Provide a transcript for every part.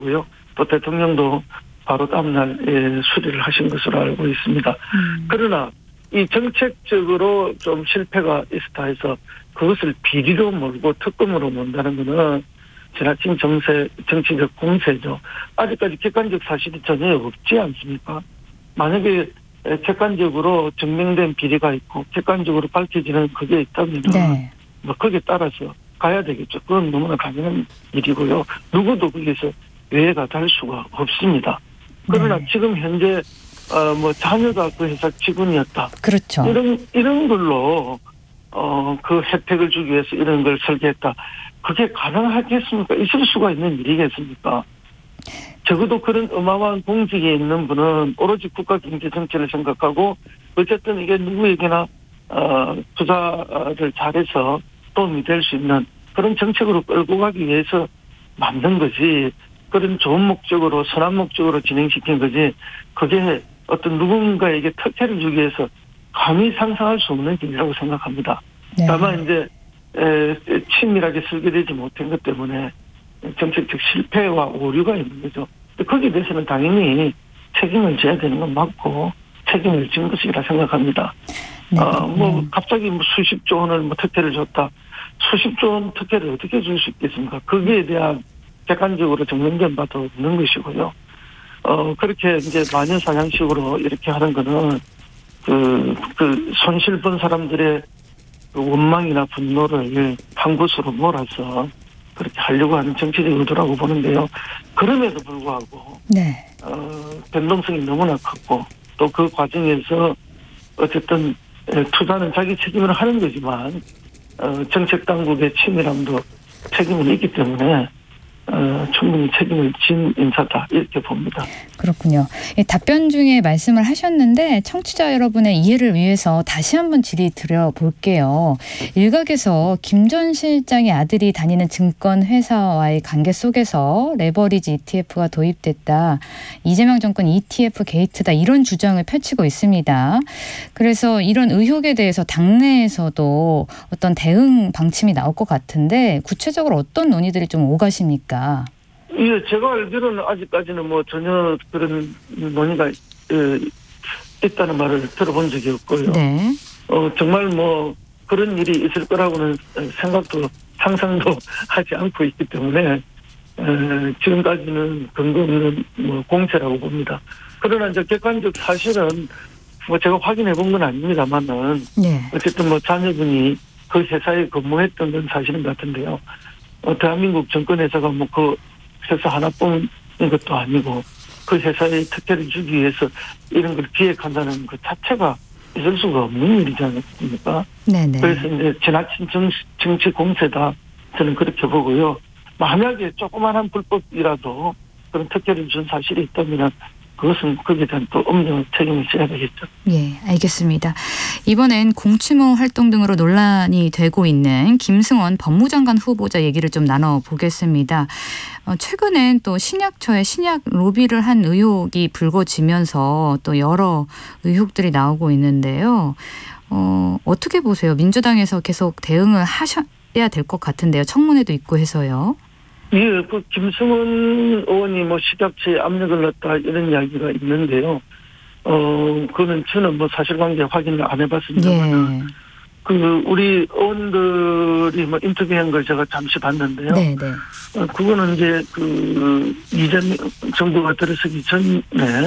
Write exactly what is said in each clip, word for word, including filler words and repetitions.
고요. 또 대통령도 바로 다음날 예, 수리를 하신 것으로 알고 있습니다. 음. 그러나 이 정책적으로 좀 실패가 있었다 해서 그것을 비리로 몰고 특검으로 mon다는 것은 지나친 정세, 정치적 공세죠. 아직까지 객관적 사실이 전혀 없지 않습니까? 만약에 객관적으로 증명된 비리가 있고 객관적으로 밝혀지는 그게 있다면 네. 뭐 거기에 따라서 가야 되겠죠. 그건 너무나 당연한 일이고요. 누구도 거기서 외회가 될 수가 없습니다. 그러나 네. 지금 현재 어 뭐 자녀가 그 회사 직원이었다. 그렇죠. 이런 이런 걸로 어 그 혜택을 주기 위해서 이런 걸 설계했다. 그게 가능하겠습니까? 있을 수가 있는 일이겠습니까? 적어도 그런 어마어마한 공직에 있는 분은 오로지 국가 경제 정책을 생각하고 어쨌든 이게 누구에게나 어 투자를 잘해서 도움이 될 수 있는 그런 정책으로 끌고 가기 위해서 만든 거지. 그런 좋은 목적으로 선한 목적으로 진행시킨 거지. 그게 어떤 누군가에게 특혜를 주기 위해서 감히 상상할 수 없는 일이라고 생각합니다. 네. 다만 이제 에, 친밀하게 설계되지 못한 것 때문에 정책적 실패와 오류가 있는 거죠. 거기에 대해서는 당연히 책임을 져야 되는 건 맞고 책임을 진 것이라 생각합니다. 네. 어, 뭐 네. 갑자기 뭐 수십조 원을 뭐 특혜를 줬다. 수십조 원 특혜를 어떻게 줄 수 있겠습니까? 거기에 대한 객관적으로 증명된 바도 없는 것이고요. 어, 그렇게 이제 마녀사냥식으로 이렇게 하는 거는 그, 그 손실 본 사람들의 그 원망이나 분노를 한 곳으로 몰아서 그렇게 하려고 하는 정치적 의도라고 보는데요. 그럼에도 불구하고, 네. 어, 변동성이 너무나 컸고, 또 그 과정에서 어쨌든 투자는 자기 책임을 하는 거지만, 어, 정책 당국의 치밀함도 책임은 있기 때문에, 어, 충분히 책임을 진 인사다 이렇게 봅니다. 그렇군요. 답변 중에 말씀을 하셨는데 청취자 여러분의 이해를 위해서 다시 한번 질의 드려볼게요. 일각에서 김 전 실장의 아들이 다니는 증권회사와의 관계 속에서 레버리지 이티에프가 도입됐다. 이재명 정권 이티에프 게이트다. 이런 주장을 펼치고 있습니다. 그래서 이런 의혹에 대해서 당내에서도 어떤 대응 방침이 나올 것 같은데 구체적으로 어떤 논의들이 좀 오가십니까? 예, 제가 알기로는 아직까지는 뭐 전혀 그런 논의가 예, 있다는 말을 들어본 적이 없고요. 네. 어, 정말 뭐 그런 일이 있을 거라고는 생각도 상상도 하지 않고 있기 때문에 에, 지금까지는 근거 없는 뭐 공세라고 봅니다. 그러나 이제 객관적 사실은 뭐 제가 확인해 본 건 아닙니다만은 네. 어쨌든 뭐 자녀분이 그 회사에 근무했던 건 사실인 것 같은데요. 어, 대한민국 정권회사가 뭐 그 회사 하나뿐인 것도 아니고 그 회사에 특혜를 주기 위해서 이런 걸 기획한다는 그 자체가 있을 수가 없는 일이지 않습니까? 네네. 그래서 이제 지나친 정치, 정치 공세다 저는 그렇게 보고요. 만약에 조그만한 불법이라도 그런 특혜를 준 사실이 있다면 그것은 거기에 대한 또 엄정한 책임을 져야 되겠죠. 예, 알겠습니다. 이번엔 공추모 활동 등으로 논란이 되고 있는 김승원 법무장관 후보자 얘기를 좀 나눠보겠습니다. 어, 최근엔 또 신약처에 신약 로비를 한 의혹이 불거지면서 또 여러 의혹들이 나오고 있는데요. 어, 어떻게 보세요? 민주당에서 계속 대응을 하셔야 될 것 같은데요. 청문회도 있고 해서요. 예, 그 김승원 의원이 뭐 식약처에 압력을 넣었다 이런 이야기가 있는데요. 어, 그거는 저는 뭐 사실관계 확인을 안 해봤습니다만, 예. 그 우리 의원들이 뭐 인터뷰한 걸 제가 잠시 봤는데요. 네, 네. 어, 그거는 이제 그 이재명 정부가 들어서기 전에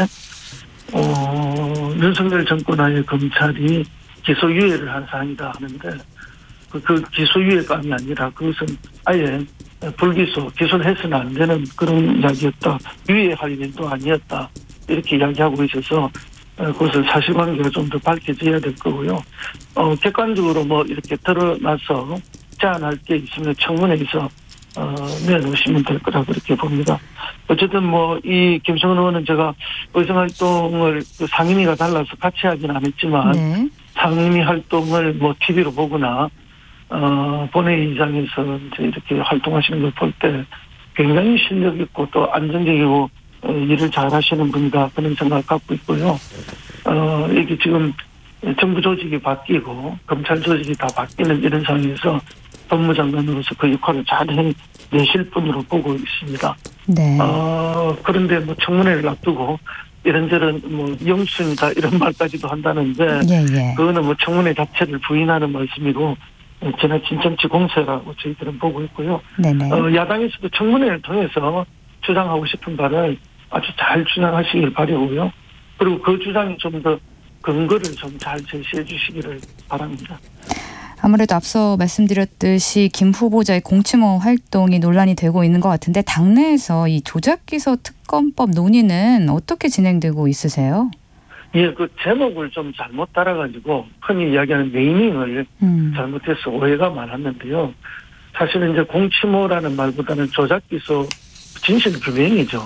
어, 윤석열 정권하에 검찰이 기소유예를 한 사항이다 하는데 그, 그 기소유예감이 아니라 그것은 아예 불기소, 기소를 해서는 안 되는 그런 이야기였다. 유예할 일도 아니었다. 이렇게 이야기하고 있어서 그것을 사실관계가 좀 더 밝혀져야 될 거고요. 어, 객관적으로 뭐 이렇게 드러나서 제안할 게 있으면 청문회에서 어, 내놓으시면 될 거라고 그렇게 봅니다. 어쨌든 뭐 이 김성은 의원은 제가 의정활동을 그 상임위가 달라서 같이 하지는 않았지만 네. 상임위 활동을 뭐 티비로 보거나 어, 본회의장에서 이제 이렇게 활동하시는 걸 볼 때 굉장히 실력 있고 또 안정적이고 어, 일을 잘 하시는 분이다 그런 생각을 갖고 있고요. 어, 이게 지금 정부 조직이 바뀌고 검찰 조직이 다 바뀌는 이런 상황에서 법무장관으로서 그 역할을 잘 해내실 분으로 보고 있습니다. 네. 어, 그런데 뭐 청문회를 앞두고 이런저런 뭐 영순이다 이런 말까지도 한다는데 예, 예. 그거는 뭐 청문회 자체를 부인하는 말씀이고 지나친 정치 공세라고 저희들은 보고 있고요. 네네. 어, 야당에서도 청문회를 통해서 주장하고 싶은 바를 아주 잘 주장하시길 바라고요. 그리고 그 주장이 좀 더 근거를 좀 잘 제시해 주시기를 바랍니다. 아무래도 앞서 말씀드렸듯이 김 후보자의 공치모 활동이 논란이 되고 있는 것 같은데 당내에서 이 조작기소 특검법 논의는 어떻게 진행되고 있으세요? 예, 그 제목을 좀 잘못 따라가지고 흔히 이야기하는 네이밍을 음. 잘못해서 오해가 많았는데요. 사실은 이제 공치모라는 말보다는 조작기소 진실 규명이죠.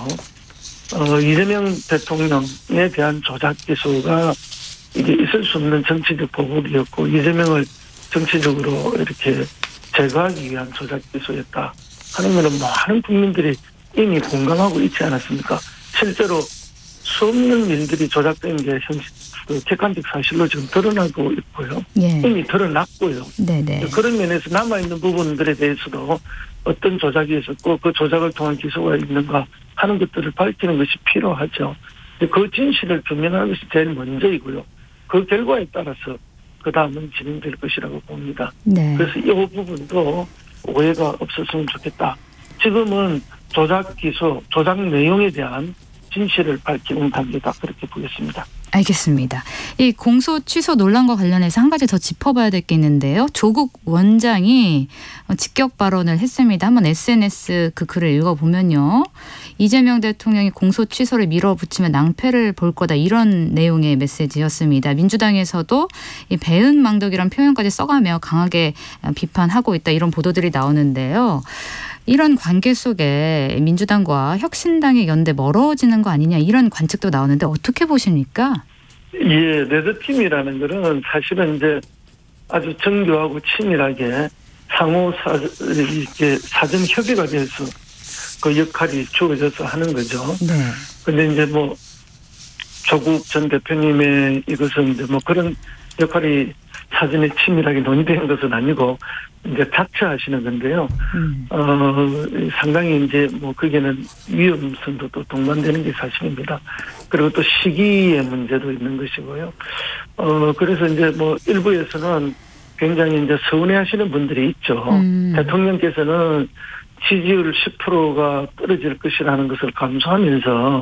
어, 이재명 대통령에 대한 조작기소가 이게 있을 수 없는 정치적 보복이었고 이재명을 정치적으로 이렇게 제거하기 위한 조작기소였다 하는 것은 많은 국민들이 이미 공감하고 있지 않았습니까? 실제로 수없는 일들이 조작된 게 현실, 그 객관적 사실로 지금 드러나고 있고요. 예. 이미 드러났고요. 네네. 그런 면에서 남아있는 부분들에 대해서도 어떤 조작이 있었고 그 조작을 통한 기소가 있는가 하는 것들을 밝히는 것이 필요하죠. 그 진실을 규명하는 것이 제일 먼저이고요. 그 결과에 따라서 그 다음은 진행될 것이라고 봅니다. 네. 그래서 이 부분도 오해가 없었으면 좋겠다. 지금은 조작 기소, 조작 내용에 대한 진실을 밝히는 단계다 그렇게 보겠습니다. 알겠습니다. 이 공소 취소 논란과 관련해서 한 가지 더 짚어봐야 될 게 있는데요. 조국 원장이 직격 발언을 했습니다. 한번 에스엔에스 그 글을 읽어보면요. 이재명 대통령이 공소 취소를 밀어붙이면 낭패를 볼 거다 이런 내용의 메시지였습니다. 민주당에서도 이 배은망덕이란 표현까지 써가며 강하게 비판하고 있다 이런 보도들이 나오는데요. 이런 관계 속에 민주당과 혁신당의 연대 멀어지는 거 아니냐 이런 관측도 나오는데 어떻게 보십니까? 예, 레드팀이라는 것은 사실은 이제 아주 정교하고 치밀하게 상호 사, 이렇게 사전 협의가 돼서 그 역할이 주어져서 하는 거죠. 네. 근데 이제 뭐 조국 전 대표님의 이것은 이제 뭐 그런 역할이 사전에 치밀하게 논의된 것은 아니고 이제 자처하시는 건데요. 음. 어, 상당히 이제 뭐 그게는 위험성도 또 동반되는 게 사실입니다. 그리고 또 시기의 문제도 있는 것이고요. 어, 그래서 이제 뭐 일부에서는 굉장히 이제 서운해 하시는 분들이 있죠. 음. 대통령께서는 지지율 십 퍼센트가 떨어질 것이라는 것을 감수하면서,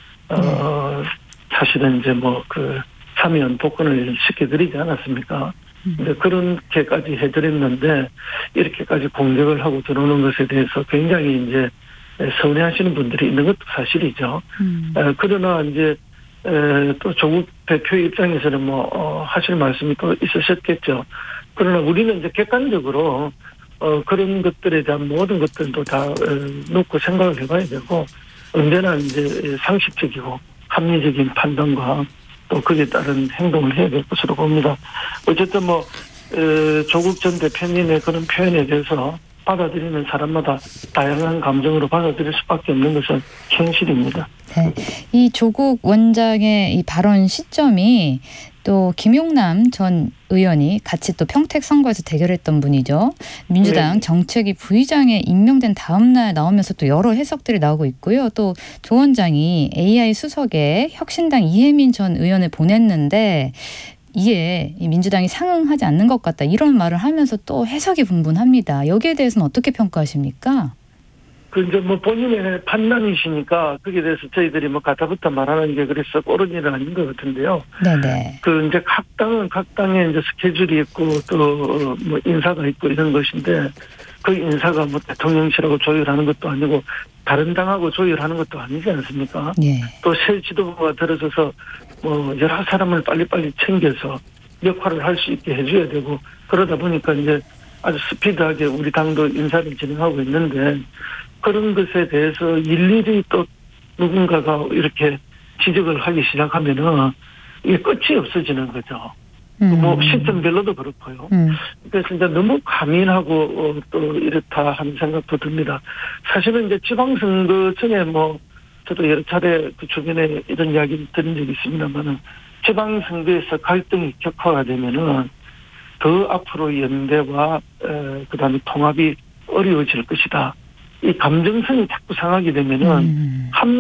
어, 사실은 이제 뭐 그 사면 복권을 시켜드리지 않았습니까? 근데 그렇게까지 해드렸는데 이렇게까지 공격을 하고 들어오는 것에 대해서 굉장히 이제 서운해하시는 분들이 있는 것도 사실이죠. 음. 에, 그러나 이제 에, 또 조국 대표 입장에서는 뭐 어, 하실 말씀이 또 있으셨겠죠. 그러나 우리는 이제 객관적으로 어, 그런 것들에 대한 모든 것들도 다 어, 놓고 생각을 해봐야 되고 언제나 이제 상식적이고 합리적인 판단과 또 거기에 따른 행동을 해야 될 것으로 봅니다. 어쨌든 뭐 에, 조국 전 대표님의 그런 표현에 대해서 받아들이는 사람마다 다양한 감정으로 받아들일 수밖에 없는 것은 현실입니다. 네, 이 조국 원장의 이 발언 시점이 또 김용남 전 의원이 같이 또 평택 선거에서 대결했던 분이죠. 민주당 네. 정책위 부의장에 임명된 다음 날 나오면서 또 여러 해석들이 나오고 있고요. 또 조 원장이 에이아이 수석에 혁신당 이혜민 전 의원을 보냈는데 이에 민주당이 상응하지 않는 것 같다 이런 말을 하면서 또 해석이 분분합니다. 여기에 대해서는 어떻게 평가하십니까? 그 이제 뭐 본인의 판단이시니까 거기에 대해서 저희들이 뭐 가타부타 말하는 게 그래서 옳은 일은 아닌 것 같은데요. 네네. 그 이제 각 당은 각 당의 이제 스케줄이 있고 또 뭐 인사가 있고 이런 것인데 그 인사가 뭐 대통령실하고 조율하는 것도 아니고 다른 당하고 조율하는 것도 아니지 않습니까? 예. 또 새 지도부가 들어서서 뭐 여러 사람을 빨리빨리 챙겨서 역할을 할 수 있게 해줘야 되고 그러다 보니까 이제 아주 스피드하게 우리 당도 인사를 진행하고 있는데 그런 것에 대해서 일일이 또 누군가가 이렇게 지적을 하기 시작하면은 이게 끝이 없어지는 거죠. 음. 뭐 시점별로도 그렇고요. 음. 그래서 이제 너무 과민하고 또 이렇다 하는 생각도 듭니다. 사실은 이제 지방선거 전에 뭐 저도 여러 차례 그 주변에 이런 이야기를 들은 적이 있습니다만은 지방선거에서 갈등이 격화가 되면은 더 앞으로 연대와 어, 그다음에 통합이 어려워질 것이다. 이 감정선이 자꾸 상하게 되면은 음. 한